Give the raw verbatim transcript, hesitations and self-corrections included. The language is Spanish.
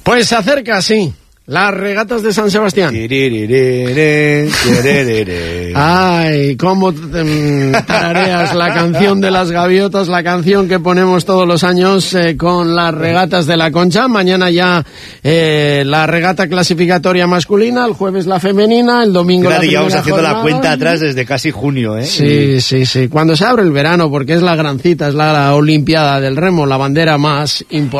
Pues se acerca, sí, las regatas de San Sebastián. Ay, cómo mm, tarareas la canción de las gaviotas, la canción que ponemos todos los años eh, con las regatas de la Concha. Mañana ya eh, la regata clasificatoria masculina, el jueves la femenina, el domingo claro, la primera llevamos haciendo jornada. La cuenta atrás desde casi junio, ¿eh? Sí, y... sí, sí. Cuando se abre el verano, porque es la gran cita, es la, la Olimpiada del Remo, la bandera más importante.